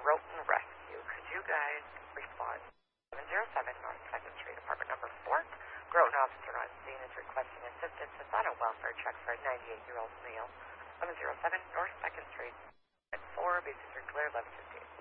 Groton Rescue. Could you guys respond? 707 North 2nd Street, apartment number 4. Groton officer on scene is requesting assistance with on a welfare check for a 98-year-old male. 707 North 2nd Street at 4, basic circular 1115.